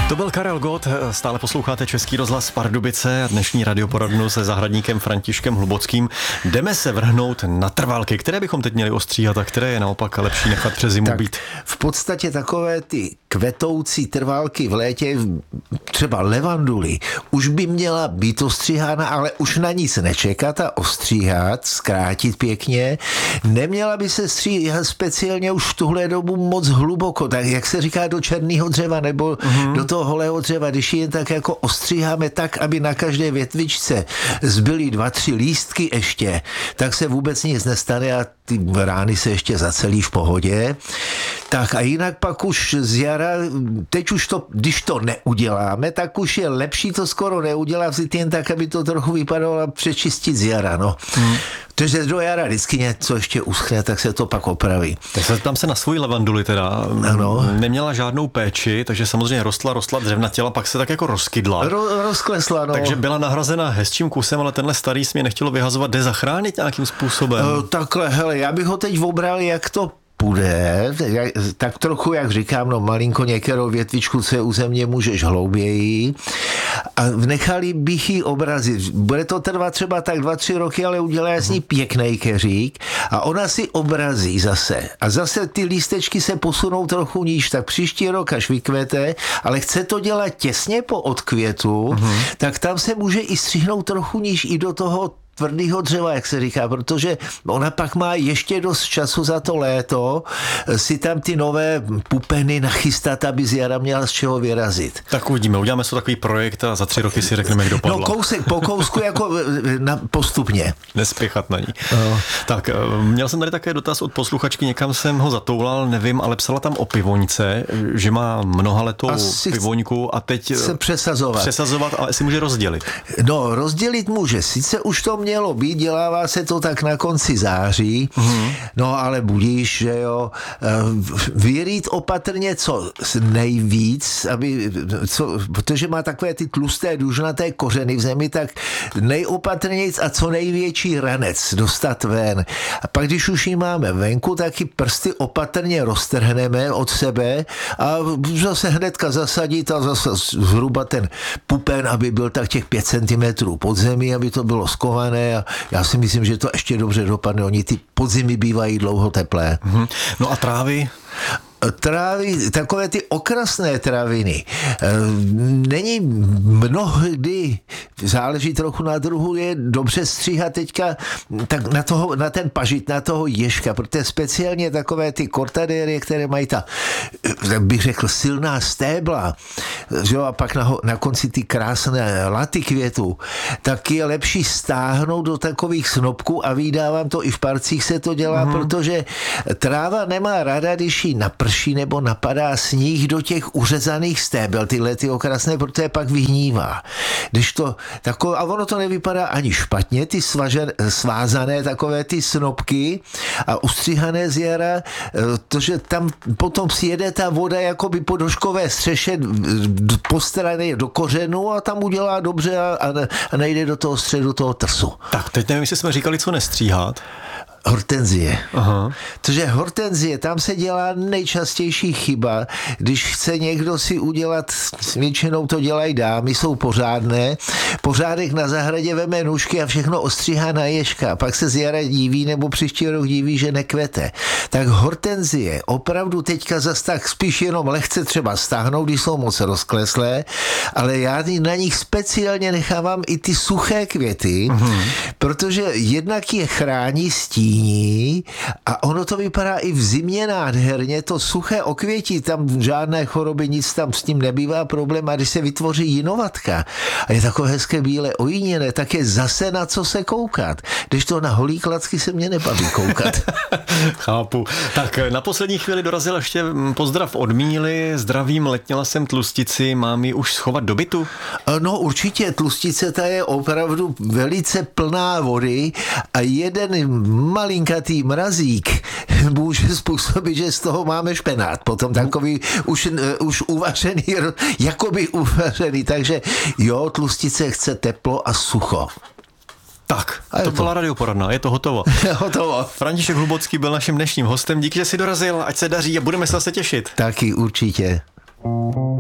To byl Karel Gott, stále posloucháte Český rozhlas Pardubice a dnešní radioporadnu se zahradníkem Františkem Hlubockým. Jdeme se vrhnout na trvalky, které bychom teď měli ostříhat a které je naopak lepší nechat přes zimu být. V podstatě takové ty kvetoucí trvalky v létě, třeba levanduly, už by měla být ostříhána, ale už na nic nečekat a ostříhat, zkrátit pěkně. Neměla by se stříhat speciálně už v tuhle dobu moc hluboko, tak jak se říká do černého dřeva nebo do toho holého dřeva, když jen tak jako ostříháme tak, aby na každé větvičce zbyly 2-3 lístky ještě, tak se vůbec nic nestane a ty rány se ještě zacelí v pohodě. Tak a jinak pak už z jara, teď už to, když to neuděláme, tak už je lepší to skoro neudělat, vzít jen tak, aby to trochu vypadalo a přečistit z jara, no. Takže do jara vždycky něco ještě uschne, tak se to pak opraví. Tak se tam se na svůj levanduli teda. Ano. Neměla žádnou péči, takže samozřejmě rostla dřevnatěla, pak se tak jako rozkydla. Rozklesla, no. Takže byla nahrazena hezčím kusem, ale tenhle starý mě nechtělo vyhazovat. Jde zachránit nějakým způsobem? Takhle, hele, já bych ho teď obral, jak to půjde, tak trochu, jak říkám, no malinko některou větvičku, co je u země, můžeš hlouběji a nechali bych ji obrazit. Bude to trvat třeba tak 2-3 roky, ale udělá z ní pěkný keřík a ona si obrazí zase. A zase ty lístečky se posunou trochu níž, tak příští rok, až vykvete, ale chce to dělat těsně po odkvětu, tak tam se může i střihnout trochu níž i do toho tvrdého dřeva, jak se říká, protože ona pak má ještě dost času za to léto si tam ty nové pupeny nachystat, aby z jara měla z čeho vyrazit. Tak uvidíme, uděláme si takový projekt a za 3 roky si řekneme, jak dopadlo. No kousek po kousku, jako postupně. Nespěchat na ní. Tak, měl jsem tady také dotaz od posluchačky, někam jsem ho zatoulal, nevím, ale psala tam o pivoňce, že má mnohaletou pivoňku a teď chce přesazovat, ale si může rozdělit. No, rozdělit může, sice už to mělo být, dělává se to tak na konci září, no ale budíš, že jo, vyrýt opatrně co nejvíc, protože má takové ty tlusté, dužnaté kořeny v zemi, tak nejopatrnějc a co největší ranec dostat ven. A pak, když už ji máme venku, tak ji prsty opatrně roztrhneme od sebe a zase hnedka zasadit a zase zhruba ten pupen, aby byl tak těch 5 cm pod zemí, aby to bylo skované. A já si myslím, že to ještě dobře dopadne. Oni ty podzimy bývají dlouho teplé. No a trávy? Trávy, takové ty okrasné traviny. Není mnohdy, záleží trochu na druhu, je dobře stříhat teďka tak na ten pažit, na toho ježka, protože speciálně takové ty kortadérie, které mají tak bych řekl, silná stébla, že, a pak na konci ty krásné laty květů, tak je lepší stáhnout do takových snopků a vydávám to i v parcích se to dělá, protože tráva nemá rada, když jí naprší nebo napadá sníh do těch uřezaných stébel, tyhle ty okrasné, protože pak vyhnívá. Když to takové, a ono to nevypadá ani špatně, ty svázané takové ty snopky a ustříhané z jara, protože tam potom si jede ta voda jakoby po doškové střeše po straně do kořenu a tam udělá dobře a nejde do toho středu toho trsu. Tak, teď nevím, jestli jsme říkali, co nestříhat. Hortenzie. Protože hortenzie, tam se dělá nejčastější chyba, když chce někdo si udělat, většinou to dělají dámy, jsou pořádné, pořádek na zahradě veme nůžky a všechno ostříhá na ježka, pak se z jara diví nebo příští rok diví, že nekvete. Tak hortenzie opravdu teďka zas tak spíš jenom lehce třeba stáhnout, když jsou moc rozkleslé, ale já na nich speciálně nechávám i ty suché květy, protože jednak je chrání stín a ono to vypadá i v zimě nádherně, to suché okvětí, tam žádné choroby, nic tam s tím nebývá problém a když se vytvoří jinovatka a je takové hezké bílé ojíněné, tak je zase na co se koukat. Když to na holí klacky se mě nebaví koukat. Chápu. Tak na poslední chvíli dorazil ještě pozdrav od Míly, zdravím, letněla jsem tlustici, mám ji už schovat do bytu? No určitě, tlustice ta je opravdu velice plná vody a jeden malinkatý mrazík může způsobit, že z toho máme špenát. Potom takový už uvařený, jakoby uvařený. Takže jo, tlustice chce teplo a sucho. Tak, to byla radioporadna, je to hotovo. Hotovo. František Hlubocký byl naším dnešním hostem, díky, že jsi dorazil, ať se daří a budeme se zase těšit. Taky určitě.